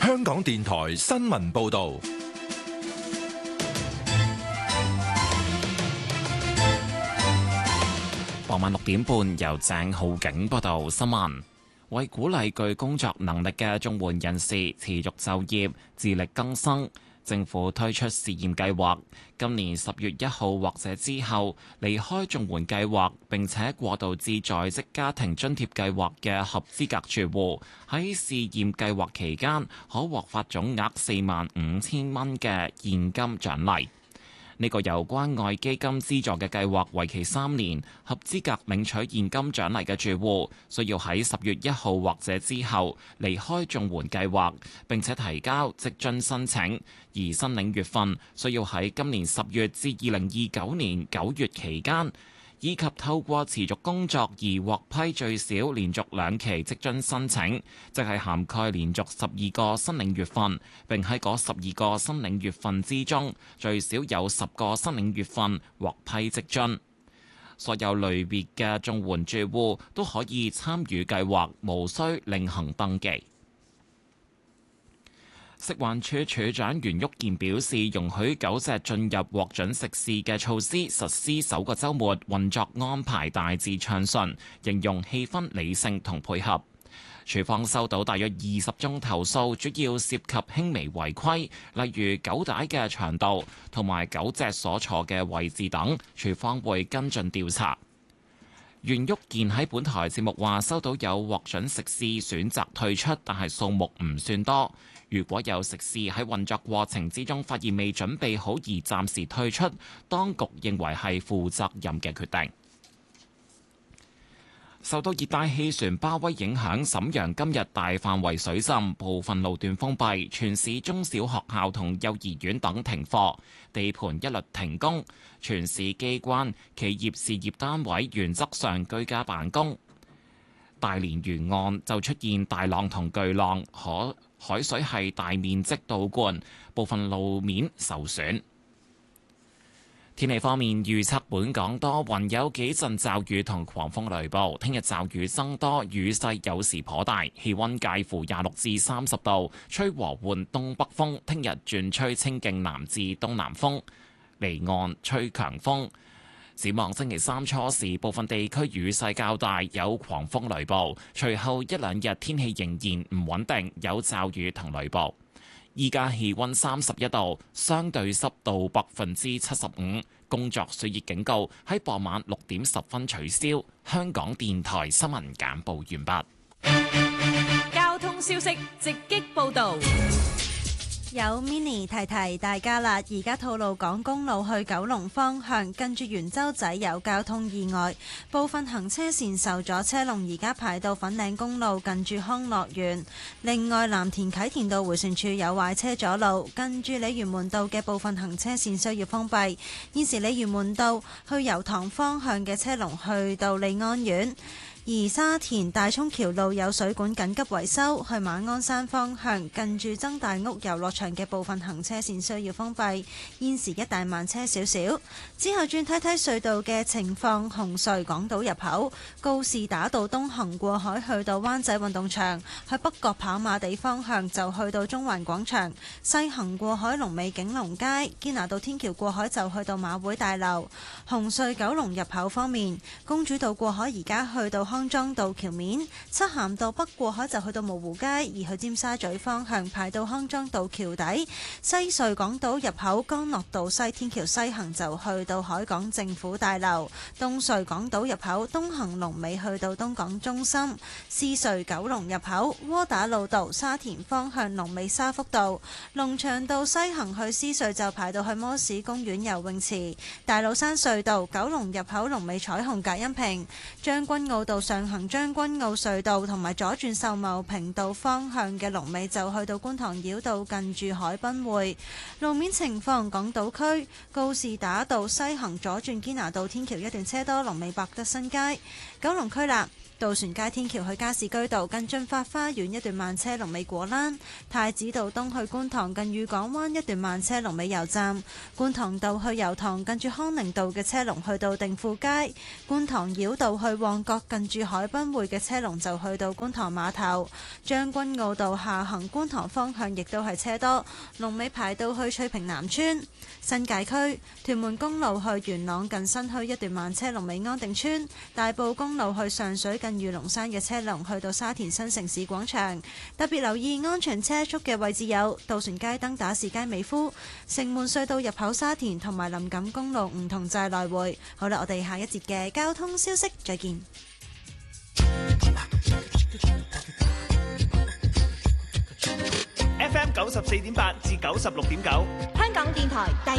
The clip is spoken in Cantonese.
香港電台新聞報道。 傍晚6點半，由鄭浩景報道新聞。為鼓勵具工作能力嘅綜援人士持續就業、自力更生，政府推出試驗計劃。今年10月1號或者之後離開綜援計劃並且過渡至在職家庭津貼計劃嘅合資格住戶，喺試驗計劃期間可獲發總額45,000蚊嘅現金獎勵。呢個由關愛基金資助嘅計劃為期3年，合資格領取現金獎勵嘅住戶需要喺10月1號或者之後離開綜援計劃，並且提交職津申請，而申領月份需要喺今年10月至2029年9月期間，以及透過持續工作而獲批最少連續2期職津申請，即係涵蓋連續12個申領月份，並喺嗰12個申領月份之中，最少有10個申領月份獲批職津。所有類別嘅綜援住戶都可以參與計劃，無需另行登記。食環署署長袁旭健表示，容許狗隻進入獲准食肆嘅措施實施首個週末，運作安排大致暢順，形容氣氛理性同配合。署方收到大約20宗投訴，主要涉及輕微違規，例如狗帶嘅長度同埋狗隻所坐嘅位置等，署方會跟進調查。袁旭健喺本台節目話，收到有獲准食肆選擇退出，但係數目唔算多。如果有食肆喺運作過程之中發現未準備好而暫時退出，當局認為係負責任嘅決定。受到熱帶氣旋巴威影響，瀋陽今日大範圍水浸，部分路段封閉，全市中小學校同幼兒園等停課，地盤一律停工，全市機關、企業事業單位原則上居家辦公。大連沿岸就出現大浪同巨浪，海水係大面積倒灌，部分路面受損。天氣方面，預測本港多雲，有幾陣驟雨同狂風雷暴。聽日驟雨增多，雨勢有時頗大，氣溫介乎26至30度，吹和緩東北風。聽日轉吹清勁南至東南風，離岸吹強風。展望星期三初時，部分地區雨勢較大，有狂風雷暴。隨後一兩日天氣仍然唔穩定，有驟雨同雷暴。依家氣溫31度，相對濕度75%，工作暑熱警告喺傍晚6點10分取消。香港電台新聞簡報完畢。交通消息直擊報導。 有 mini 提提大家啦，而家吐露港公路去九龍方向，近住元洲仔有交通意外，部分行車線受阻，車龍而家排到粉嶺公路近住康樂園。另外，藍田啟田道迴旋處有壞車阻路，近住鯉魚門道嘅部分行車線需要封閉。現時鯉魚門道去油塘方向嘅車龍去到利安苑。而沙田大涌橋路有水管緊急維修，去馬鞍山方向近住曾大屋遊樂場嘅部分行車線需要封閉，現時一帶慢車少少。之後轉睇睇隧道嘅情況，紅隧港島入口告士打道東行過海去到灣仔運動場，去北角跑馬地方向就去到中環廣場，西行過海龍尾景隆街，堅拿道天橋過海就去到馬會大樓。紅隧九龍入口方面，公主道過海而家去到康莊道橋面，漆咸道北過海就去到蕪湖街，而去尖沙咀方向排到康莊道橋底。西隧港島入口干諾道西天橋西行就去到海港政府大樓。東隧港島入口東行龍尾去到東港中心。獅隧九龍入口窩打老道沙田方向龍尾沙福道。龍翔道西行去獅隧就排到去摩士公園游泳池。大老山隧道九龍入口龍尾彩虹隔音屏。將軍澳道上行將軍澳隧道同埋左轉秀茂坪道方向嘅龍尾就去到觀塘繞道近住海濱匯。路面情況，港島區告士打道西行左轉堅拿道天橋一段車多，龍尾百德新街。九龍區啦， 渡船街天橋去加士居道近駿發花園一段慢車龍尾果欄，太子道東去觀塘近裕港灣一段慢車龍尾油站，觀塘道去油塘近住康寧道嘅車龍去到定富街，觀塘繞道去旺角近住海濱匯嘅車龍就去到觀塘碼頭，將軍澳道下行觀塘方向亦都係車多，龍尾排到去翠屏南村。新界區屯門公路去元朗近新墟一段慢車龍尾安定村，大埔公路去上水近御龍山嘅車龍去到沙田新城市廣場。特別留意安全車速嘅位置有渡船街、登打士街、美孚、城門隧道入口沙田同埋林錦公路梧桐寨來回。好啦，我哋下一節嘅交通消息再見。 FM 94.8至96.9， 香港電台第